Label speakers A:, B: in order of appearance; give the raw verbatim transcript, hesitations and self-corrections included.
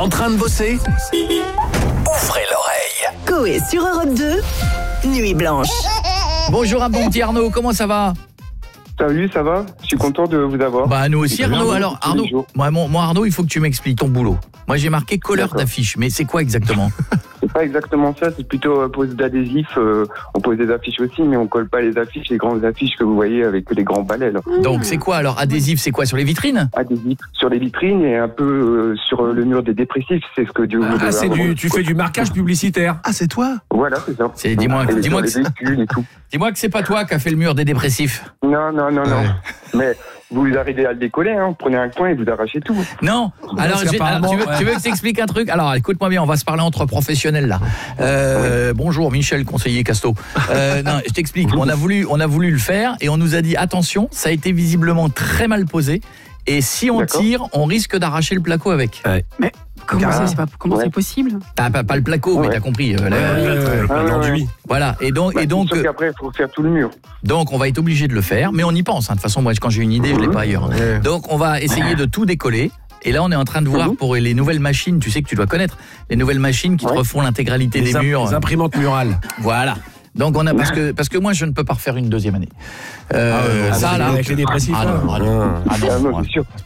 A: En train de bosser? Ouvrez l'oreille.
B: Coé sur Europe deux, Nuit Blanche.
C: Bonjour à bon petit Arnaud, comment ça va?
D: Salut, ça va? Je suis content de vous avoir.
C: Bah nous aussi Arnaud.
D: Arnaud,
C: Alors
D: tous les
C: Arnaud,
D: jours.
C: moi, mon- moi Arnaud, il faut que tu m'expliques ton boulot. Moi j'ai marqué colleur
D: D'accord.
C: d'affiche, mais c'est quoi exactement?
D: C'est pas exactement ça, c'est plutôt euh, pose d'adhésifs. euh, on pose des affiches aussi, mais on colle pas les affiches, les grandes affiches que vous voyez avec les grands balais là.
C: Donc c'est quoi alors? Adhésif, c'est quoi, sur les vitrines?
D: Adhésifs sur les vitrines et un peu euh, sur euh, le mur des dépressifs, c'est ce que Dieu vous
E: Ah,
D: devez
E: c'est
D: avoir.
E: du, tu fais du marquage publicitaire.
A: Ah, c'est toi?
D: Voilà, c'est ça.
C: C'est- dis-moi-
D: Et
C: dis-moi
D: sur
C: que
D: les
C: c'est-
D: véhicules et tout.
C: Dis-moi que c'est pas toi qui as fait le mur des dépressifs.
D: Non, non, non, non.
A: Ouais.
D: Mais vous arrivez à le décoller, hein, vous prenez un coin et vous arrachez tout.
C: Non. Alors,
E: Parce
C: j'ai-
E: qu'apparemment,
C: alors, tu, veux,
E: ouais.
C: tu veux que je t'explique un truc? Alors écoute-moi bien, on va se parler entre professionnels là. Euh, bonjour Michel, conseiller Casto. Euh, non, je t'explique. On a voulu, on a voulu le faire et on nous a dit attention, ça a été visiblement très mal posé. Et si on
D: D'accord.
C: tire, on risque d'arracher le placo avec.
F: Comment
D: Ah,
F: ça, c'est pas comment
D: ouais.
F: c'est possible?
C: Ah, pas, pas le placo, mais
D: Ouais.
C: t'as compris. euh, la-
E: Euh,
D: Ah, ouais,
E: l'enduit.
C: Voilà. Et donc,
D: Bah,
C: et donc,
D: sauf
C: euh,
D: qu'après, il faut faire tout le mur.
C: donc, on va être obligé de le faire, mais on y pense. hein. De toute façon, moi, quand j'ai une idée, je l'ai
D: Mhm.
C: pas ailleurs.
A: Ouais.
C: Donc, on va essayer de tout décoller. Et là, on est en train de voir
D: Mhm.
C: pour les nouvelles machines, tu sais que tu dois connaître, les nouvelles machines qui te
D: Ouais.
C: refont l'intégralité
E: Les,
C: des
E: im-
C: murs.
E: les imprimantes murales.
C: Voilà. Donc on a parce que parce que moi je ne peux pas refaire une deuxième année. Euh,
E: Ah,
C: ça
E: avec-
C: là.
E: avec les dépressifs,
C: Ah
E: là.
C: non, ah non,
E: Ah.
C: ah non,
D: Ah, non,
C: moi,
D: c'est sûr.